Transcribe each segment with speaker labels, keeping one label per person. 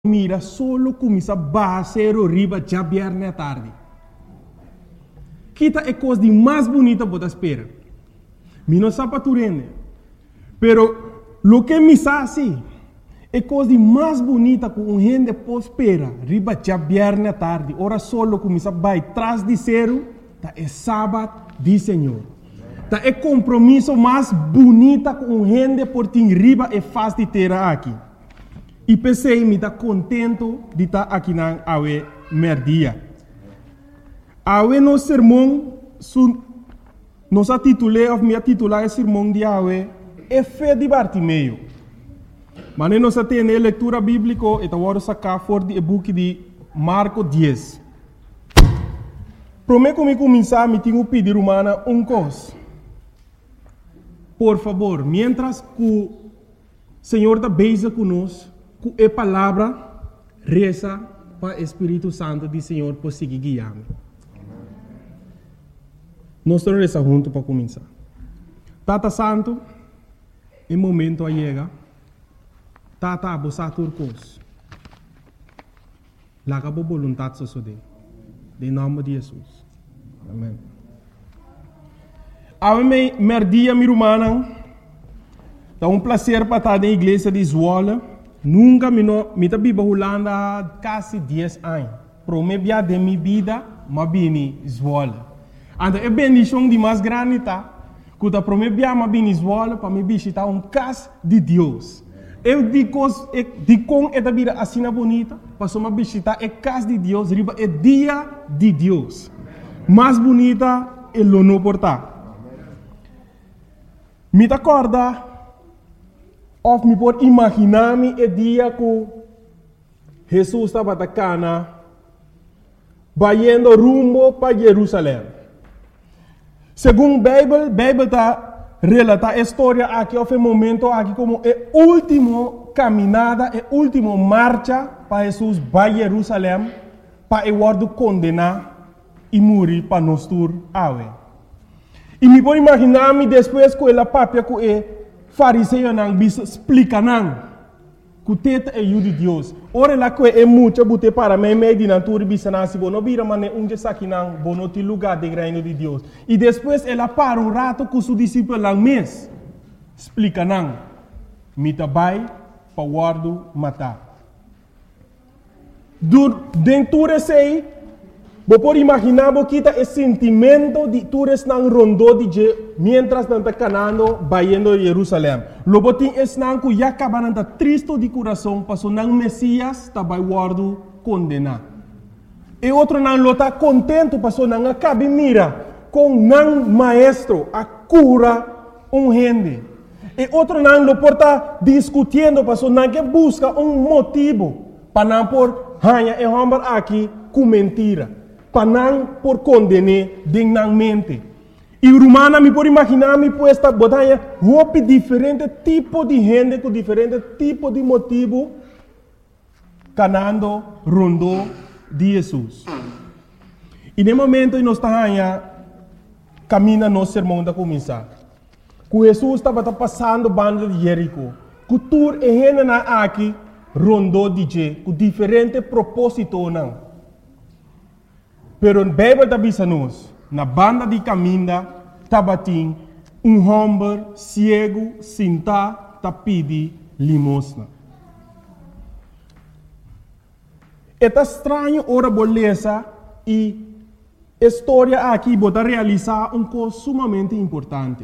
Speaker 1: mira solo começa a baixar riba já viernes à tarde. Kita é coisa de mais bonita para esperar. Mi não sabe turene. Pero lo que me sabe é coisa de mais bonita que um gente pode esperar. Riba já viernes à tarde. Ora solo começa a vai trás de zero. Tá é sábado de Senhor. Tá é compromisso mais bonita que um gente por ter riba é fácil de ter aqui. E pensei, me está contento de estar aqui na Awe Merdia. Awe no sermão, nos titulei, ou me titular o sermão de Awe, é fé de Bartimeu. Mas nós temos leitura bíblica, e agora sacar fora do book de Marcos 10. Prometo que começar, me tenho que pedir humana coisa. Por favor, mientras que o Senhor está beija conosco, com a palavra, reza para o Espírito Santo do Senhor por seguir guiando. Nós estamos rezando juntos para começar. Tata Santo, em momento a chega, Tata abosa turcos. Laga a vontade sosode. Em nome de Jesus. Amém. Ave merdia mi rumana. É um prazer para estar na igreja de Zwolle. Nunca me tá biba Holanda quase 10 anos. Promebia de minha vida, mas bem Zwolle. Anda é bendição de mais grande tá. Quando promebia mas bem Zwolle para me visitar casa de Deus. Eu digo com esta vida assim bonita, para me visitar a casa de Deus, riba é dia de Deus. Mais bonita é o não portar. Me tá acorda ou me pode imaginar-me o dia que Jesus estava atacando, indo rumo para Jerusalém. Segundo a Bíblia está relata a história aqui, houve um momento aqui como a última caminhada, a última marcha para Jesus para Jerusalém, para ele ser condenado e morrer para nós todos. E me pode imaginar-me depois que ele papia com o fariseu não bisa explica não que teta é de Deus. Ora lá que é muito bote para mim de natura bisa nasi bono bira mane unge saki não bono ti lugar de reino de Deus. E depois ela para rato com seu discípulo lá mês explica não mita vai para guardo matar. Dentro sei vou por imaginar que o sentimento de todos não rondou de mientras não está canando indo a Jerusalém. Logo tem esse não que já acaba não triste de coração, passou não Messias está vai guardo condenar. E outro não está contente, passou não acaba mira com não maestro a cura gente. E outro não lo porta discutindo, passou não que busca motivo para não por hanha e hambar aqui com mentira. Para não por condenar dignamente. E romana me pode imaginar me puesta botanha roupa diferente tipo de gente com diferente tipo de motivo canando rondou de Jesus. E no momento que nós estamos caminha nosso sermão da começar. Que Jesus estava passando banda de Jerico. Que tur e gente na aqui rondou de je com diferente propósito não. Pero a Bíblia está dizendo na banda de caminho, tabatim, homem cego, sentado, tá pedi limosna. É estranho ora beleza e a história aqui pode realizar coisa sumamente importante.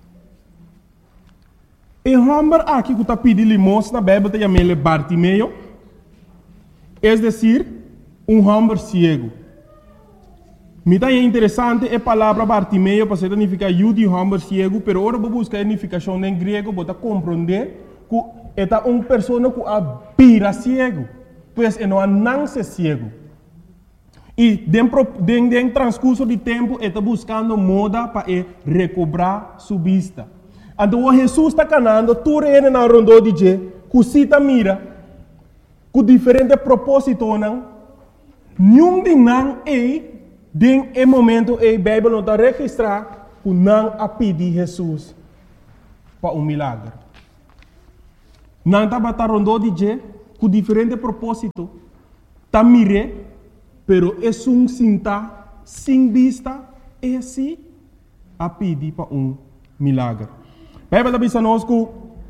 Speaker 1: O homem aqui que tá pedi limosna, a Bíblia está chamando Bartimeu, é decir, homem cego. Me está interessante a palavra Bartimeu para significar de homem cego, pero agora vou buscar a significação em grego para compreender que é uma pessoa que apira cego, pois não nasce cego. E dentro do transcurso de tempo está buscando moda para recobrar sua vista. Então Jesus está canando, tudo ele na rondou de je, que cita mira, com diferente propósito não, nenhum de não é em momento a Bíblia não está registrar que não a pedir Jesus para milagre. Não está rondou de je, com diferente propósito, tá mire, pero é cinta, sem vista, é assim, a pedir para milagre. A Bíblia diz nós que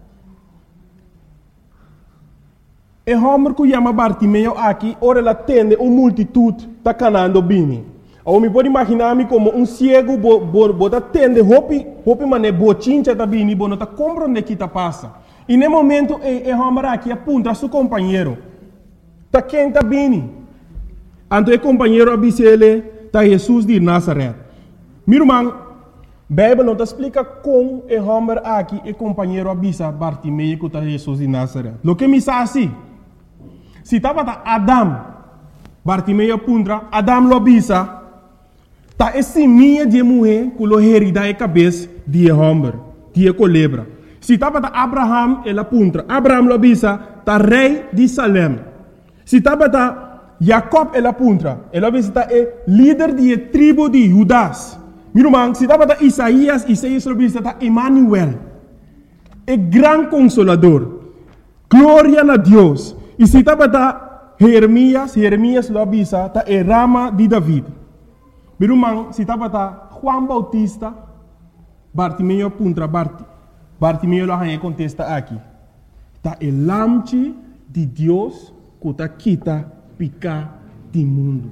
Speaker 1: o homem que chama Bartimeu aqui, ora ela tende uma multitude tá canando bem. Ou me pode imaginar-me como cego, bota tende, hopi mané, bochincha tá bem, não tá compreendendo o que tá passa. E no momento, o homem aqui apunta a seu companheiro. Tá quem tá bem. Então o companheiro avisa ele, tá Jesus de Nazaré. Meu irmão, a Bíblia não te explica como o homem aqui, o companheiro avisa Bartimeu que tá Jesus de Nazaré. O que me diz assim? Se estava Adam, Bartimeu apunta, Adam lo avisa, tá esse minha de mulher que lo herida a cabeça de homem, de culebra. Se estava Abraham, ele apunta, Abraham lo avisa, tá rei de Salem. Se estava Jacob, ele apunta, ele avisa, tá líder de tribo de Judas. Meu irmão, se estava Isaías lo avisa, tá Emmanuel, é grande consolador, glória a Deus. E se estava Jeremias lo avisa, tá Rama de David. Meu irmão, se estava Juan Bautista, Bartimeu apunta, Bartimeu lo contesta aqui. Tá o lamche de Deus que está quita picar do mundo.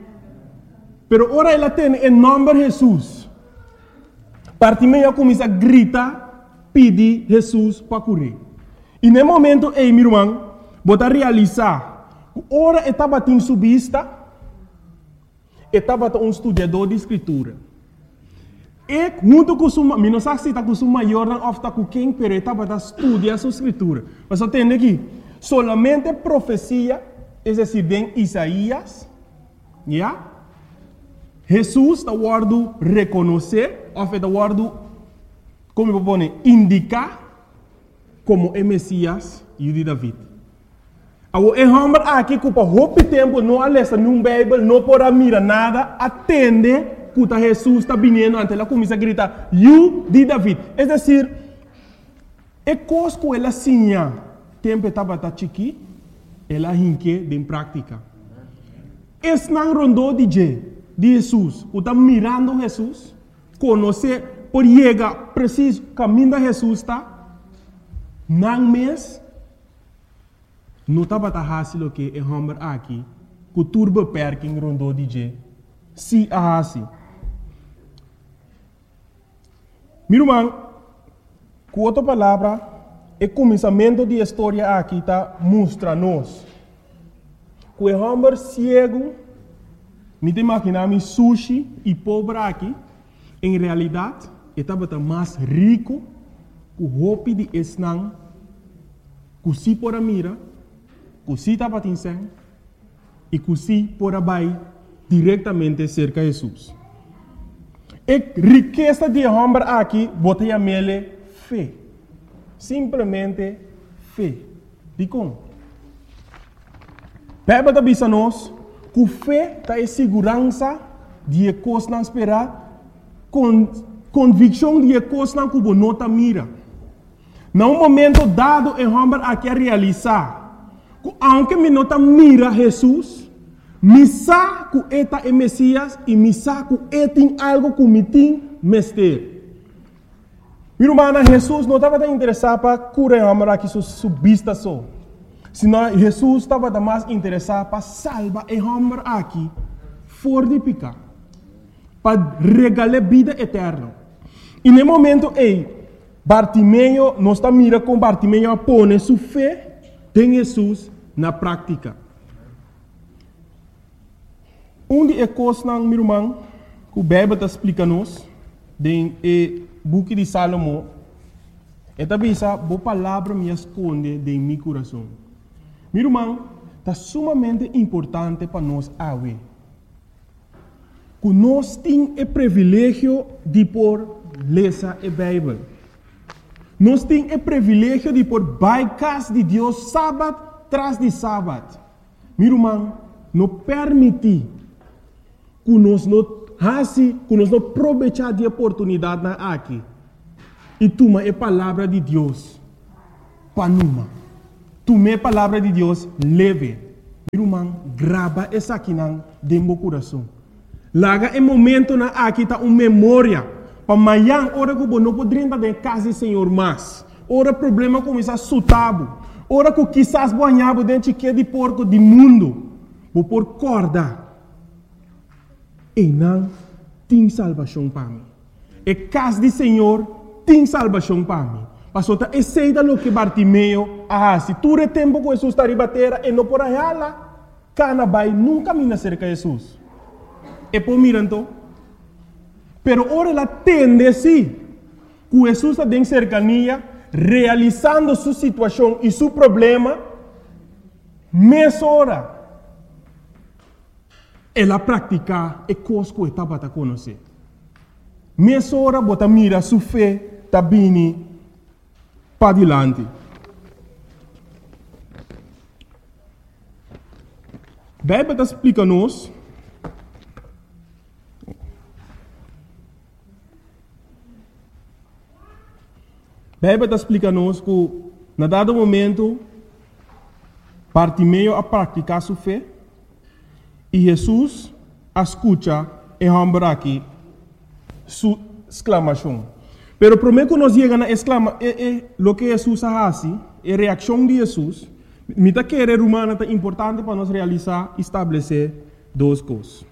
Speaker 1: Pero ora ela tem em nome de Jesus. Bartimeu começa a gritar, pedir Jesus para curar. E no momento, meu irmão, bota realizar, ora estava em sua vista, estava estudador de escritura. E junto com sua, não sei se está com sua maior ou está com quem, mas estava estudando a sua escritura. Mas eu tenho aqui, solamente profecia, é decir, em Isaías, yeah? Jesus está guardando reconhecer, ou está guardando, como eu vou indicar, como é Messias e de David. O homem aqui que por muito tempo não alessa num Bíblia, não pode mirar nada, atende que Jesus está vindo ante ela começa a gritar, "You de David". É decir, é coisa que ela sinha, tempo estava chiqui, ela hinque em prática. Esse não rondou de Jesus, que está mirando Jesus, conhecer, por chegar preciso caminho de Jesus está. Não mês, não estava fácil que o homem aqui, que o turbo perking rondou de se assim. Meu irmão, com outra palavra, o começamento da história aqui está mostra-nos que o homem cego, me imaginar sushi e pobre aqui, em realidade, estava mais rico que o hopi de esnang, que se por a mira, que se estava tinseng, e que se por a bai diretamente cerca de Jesus. A riqueza de homem aqui, botei a mele fé. Simplesmente fé. De como? Bíblia está dizendo nós que fé está em segurança de coisas não esperar, convicção de coisas não que não está mira. Num momento dado, o homem aqui a realizar, que aunque me não está mira Jesus, me sabe que ele é Messias e me sabe que ele tem algo que me tem mestre. Meu irmão, Jesus não estava interessado para curar o homem aqui sua vista só. Senão, Jesus estava mais interessado para salvar o homem aqui fora de pecado. Para regalar vida eterna. E no momento, Bartimeu, não está mirando com Bartimeu a pôr sua fé em Jesus na prática. De coisas, meu irmão, que o Bíblia está explicando-nos, no book de Salomão, é também essa boa palavra me esconde em meu coração. Meu irmão, está sumamente importante para nós ver que nós temos o privilégio de ler a Bíblia. Nós temos o privilégio de bypass de Deus sábado tras de sábado. Meu irmão, não permite que nós não aproveitar de oportunidade aqui e toma a palavra de Deus para numa. tomé a palavra de Deus leve. Irmão, grava essa aqui dentro do coração. Laga em momento na aqui tá uma memória. Para amanhã, hora que você não pode entrar em casa do Senhor mais. Ora problema começa a sutabo. Ora que quizás banhava dentro de porco do mundo. Vou por corda. E não tem salvação para mim. E casa do Senhor tem salvação para mim. Pastor, aceita o que Bartimeu se tu é tempo que Jesus está ribatera e não por aí lá, cana vai nunca mina cerca de Jesus. E por mirando, pero ora ela tende sim, que Jesus está em cercania, realizando sua situação e seu problema, mês hora. Ela pratica e coisa que estava a conhecer. Mês hora, bota mira sua fé, está bem para adiante. A Bíblia explica-nos que, na dado momento, Bartimeu a praticar sua fé e Jesus escuta e rambra aqui sua exclamação. Pero prometo que nós chegamos a exclamar, o que Jesus faz, a reação de Jesus, me está querer humana é importante para nós realizar e estabelecer duas coisas.